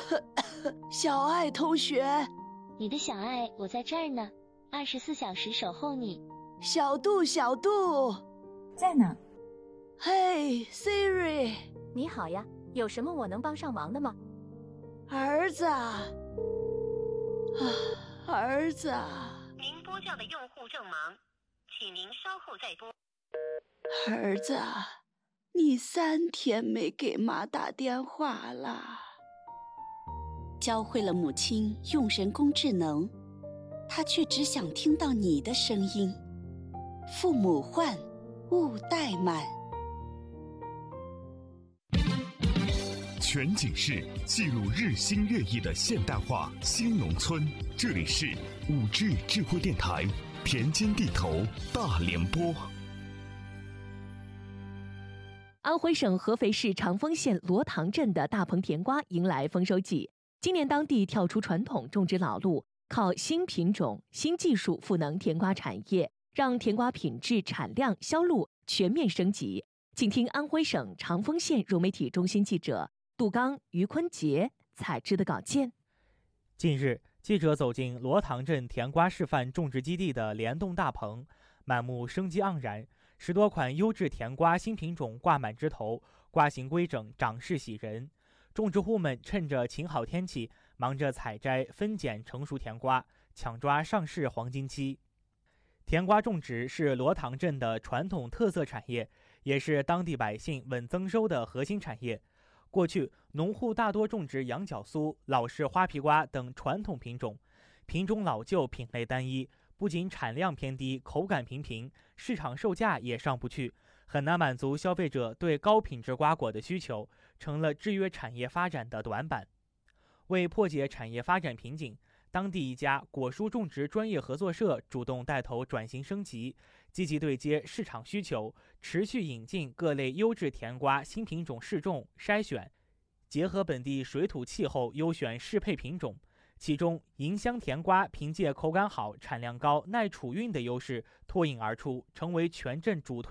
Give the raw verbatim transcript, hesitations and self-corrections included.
小爱同学， 你的小爱，我在这儿呢，二十四小时守候你。 小杜，小杜， 在呢。 嘿 ，Siri， 你好呀，有什么我能帮上忙的吗？ 儿子啊，儿子啊， 您拨叫的用户正忙，请您稍后再拨。 儿子啊，你三天没给妈打电话了。 教会了母亲用人工智能，她却只想听到你的声音。父母唤，勿怠慢。 全景式记录日新月异的现代化新农村，这里是五 G 智慧电台田间地头大联播。 安徽省合肥市长丰县罗塘镇的大棚甜瓜迎来丰收季，今年当地跳出传统种植老路，靠新品种、新技术赋能甜瓜产业，让甜瓜品质、产量、销路全面升级。请听安徽省长丰县融媒体中心记者杜刚、于坤杰采制的稿件。 近日，记者走进罗塘镇甜瓜示范种植基地的联动大棚，满目生机盎然，十多款优质甜瓜新品种挂满枝头，瓜形规整，长势喜人。种植户们趁着晴好天气，忙着采摘、分拣成熟甜瓜，抢抓上市黄金期。甜瓜种植是罗塘镇的传统特色产业，也是当地百姓稳增收的核心产业。过去，农户大多种植羊角酥、老式花皮瓜等传统品种，品种老旧，品类单一，不仅产量偏低，口感平平，市场售价也上不去，很难满足消费者对高品质瓜果的需求，成了制约产业发展的短板。为破解产业发展瓶颈，当地一家果蔬种植专业合作社主动带头转型升级，积极对接市场需求，持续引进各类优质甜瓜新品种试种筛选，结合本地水土气候优选适配品种。其中，迎香甜瓜凭借口感好、产量高、耐储运的优势脱颖而出，成为全镇主推